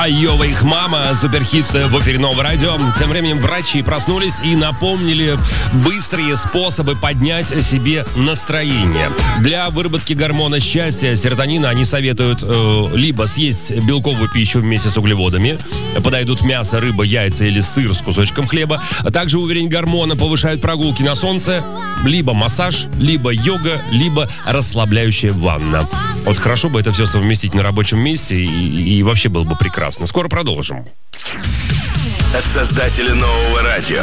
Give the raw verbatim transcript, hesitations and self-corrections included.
Айова их мама, суперхит в эфире Нового радио. Тем временем врачи проснулись и напомнили быстрые способы поднять себе настроение. Для выработки гормона счастья, серотонина, они советуют э, либо съесть белковую пищу вместе с углеводами, подойдут мясо, рыба, яйца или сыр с кусочком хлеба. А также уровень гормона повышают прогулки на солнце, либо массаж, либо йога, либо расслабляющая ванна. Вот хорошо бы это все совместить на рабочем месте, и, и вообще было бы прекрасно. Скоро продолжим. От создателя нового радио